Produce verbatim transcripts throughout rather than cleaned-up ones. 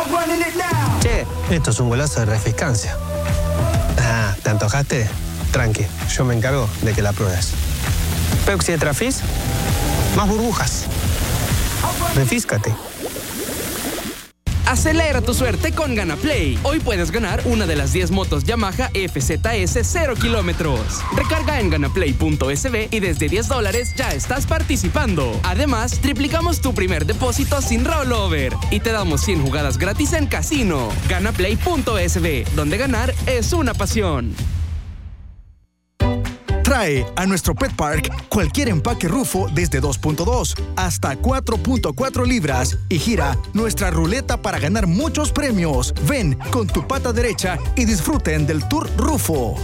Che, esto es un golazo de refrescancia. Ah, ¿te antojaste? Tranqui, yo me encargo de que la pruebes. Pepsi de Trafis, más burbujas. Refíscate. Acelera tu suerte con GanaPlay. Hoy puedes ganar una de las diez motos Yamaha F Z S cero kilómetros. Recarga en ganaplay punto es be y desde diez dólares ya estás participando. Además, triplicamos tu primer depósito sin rollover y te damos cien jugadas gratis en casino. ganaplay punto es be, donde ganar es una pasión. Trae a nuestro Pet Park cualquier empaque Rufo desde dos punto dos hasta cuatro punto cuatro libras y gira nuestra ruleta para ganar muchos premios. Ven con tu pata derecha y disfruten del Tour Rufo.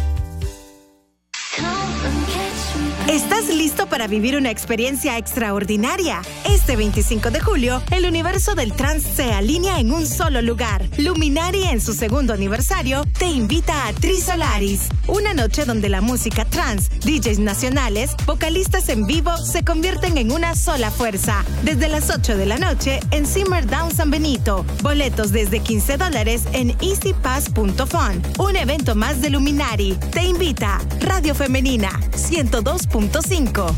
¿Estás listo para vivir una experiencia extraordinaria? Este veinticinco de julio, el universo del trans se alinea en un solo lugar. Luminari, en su segundo aniversario, te invita a Trisolaris, una noche donde la música trans, D Js nacionales, vocalistas en vivo se convierten en una sola fuerza. Desde las ocho de la noche en Simmer Down San Benito. Boletos desde quince dólares en easy pass punto fun. Un evento más de Luminari. Te invita Radio Femenina ciento dos punto cinco.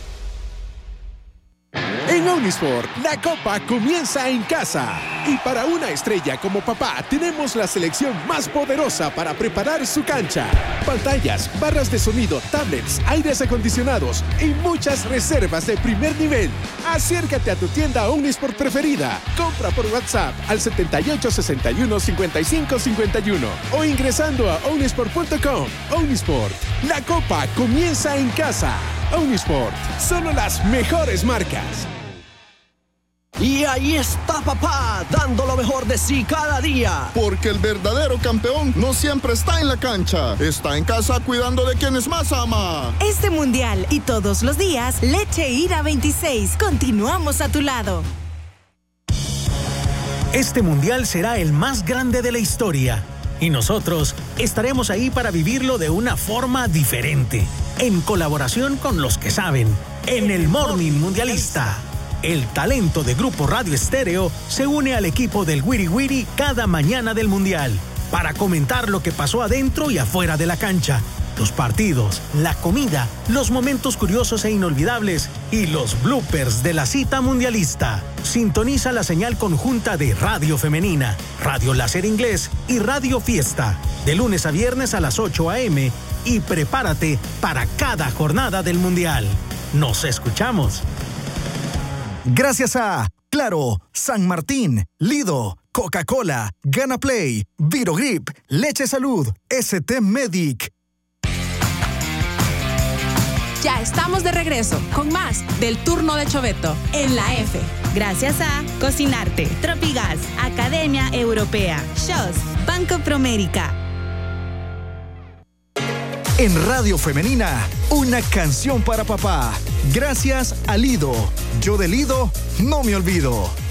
En Omnisport, la Copa comienza en casa. Y para una estrella como papá, tenemos la selección más poderosa para preparar su cancha. Pantallas, barras de sonido, tablets, aires acondicionados y muchas reservas de primer nivel. Acércate a tu tienda Omnisport preferida. Compra por WhatsApp al setenta y ocho sesenta y uno cincuenta y cinco cincuenta y uno o ingresando a omnisport punto com. Omnisport, la Copa comienza en casa. Omnisport, solo las mejores marcas. Y ahí está papá, dando lo mejor de sí cada día. Porque el verdadero campeón no siempre está en la cancha, está en casa cuidando de quienes más ama. Este mundial y todos los días, Leche Ira veintiséis. Continuamos a tu lado. Este mundial será el más grande de la historia. Y nosotros estaremos ahí para vivirlo de una forma diferente. En colaboración con los que saben. En el Morning Mundialista. El talento de Grupo Radio Estéreo se une al equipo del Wiri Wiri cada mañana del Mundial para comentar lo que pasó adentro y afuera de la cancha, los partidos, la comida, los momentos curiosos e inolvidables y los bloopers de la cita mundialista. Sintoniza la señal conjunta de Radio Femenina, Radio Láser Inglés y Radio Fiesta, de lunes a viernes a las ocho a eme y prepárate para cada jornada del Mundial. Nos escuchamos. Gracias a Claro, San Martín, Lido, Coca-Cola, GanaPlay, Virogrip, Leche Salud, S T Medic. Ya estamos de regreso con más del turno de Choveto en la F. Gracias a Cocinarte, Tropigas, Academia Europea, Shows, Banco Promérica. En Radio Femenina, una canción para papá. Gracias a Lido. Yo de Lido no me olvido.